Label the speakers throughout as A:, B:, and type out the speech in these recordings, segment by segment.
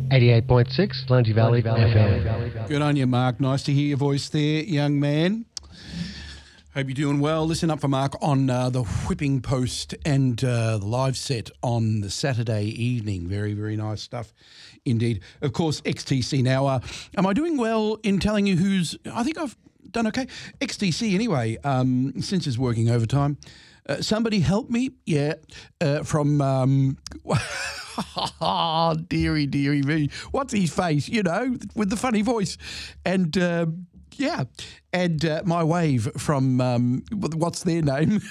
A: 88.6 Lundy Valley FM.
B: Good on you, Mark. Nice to hear your voice there, young man. Hope you're doing well. Listen up for Mark on the Whipping Post and the live set on the Saturday evening. Very, very nice stuff indeed. Of course, XTC now. Am I doing well in telling you who's... I think I've done okay. XTC anyway, since it's working overtime. Somebody help me? Yeah, from... Oh, dearie me. What's his face, you know, with the funny voice. And, yeah, and my wave from, what's their name?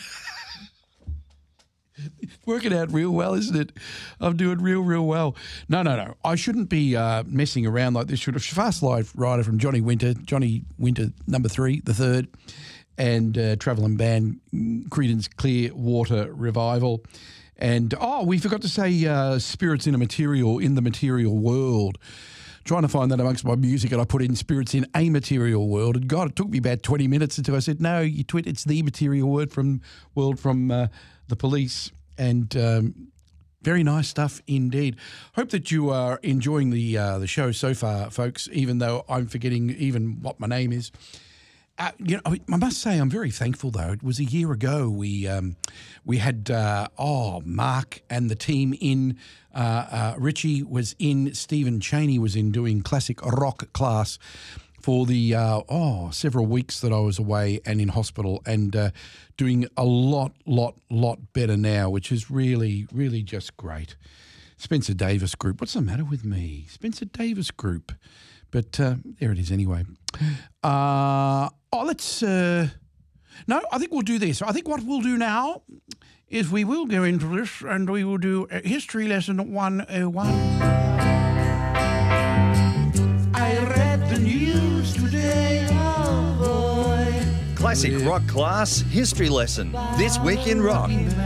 B: Working out real well, isn't it? I'm doing real well. No. I shouldn't be messing around like this. Should have Fast Life Rider from Johnny Winter number 3, the third, and Travelling Band, Creedence Clearwater Revival. And, we forgot to say Spirits in the Material World. Trying to find that amongst my music, and I put in Spirits in a Material World. And, God, it took me about 20 minutes until I said, no, you twit, it's the Material World from The Police. And very nice stuff indeed. Hope that you are enjoying the show so far, folks, even though I'm forgetting even what my name is. I must say I'm very thankful, though. It was a year ago we had, Mark and the team in. Richie was in, Stephen Chaney was in doing classic rock class for the, several weeks that I was away and in hospital, and doing a lot better now, which is really, really just great. Spencer Davis Group. What's the matter with me? Spencer Davis Group. But there it is anyway. Let's... no, I think we'll do this. I think what we'll do now is we will go into this and we will do a history lesson 101. I read the news today, oh boy.
C: Classic rock class history lesson. This week in rock.